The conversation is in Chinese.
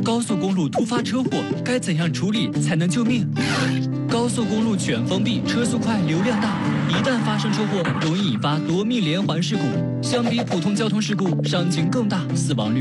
高速公路突发车祸该怎样处理才能救命？高速公路全封闭，车速快，流量大，一旦发生车祸，容易引发夺命连环事故。相比普通交通事故，伤情更大，死亡率